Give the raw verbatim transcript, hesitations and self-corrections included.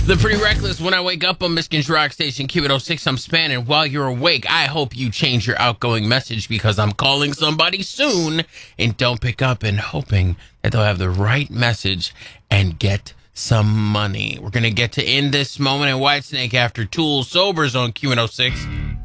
The Pretty Reckless. When I wake up on Michigan's Rock Station, Q eight oh six, I'm spanning. While you're awake, I hope you change your outgoing message because I'm calling somebody soon and don't pick up and hoping that they'll have the right message and get some money. We're going to get to end this moment in Whitesnake after Tool Sobers on Q eight oh six.